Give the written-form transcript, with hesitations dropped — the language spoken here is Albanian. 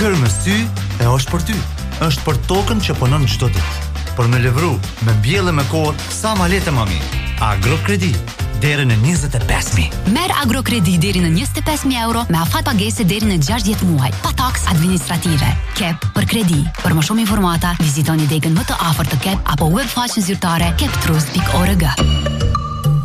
qërë me sy e është për ty. Është për tokën që punon çdo ditë. Për me levru, me mbjellë me kohë, sa ma letë ma mirë. Agrokredi, deri në 25.000. Merr Agrokredi deri në 25.000 euro me afat pagese deri në 60 muaj, pa taks administrative. KEP për kredi. Për më shumë informata, vizitoni degën më të afërt të KEP apo web faqen zyrtare keptrust.org.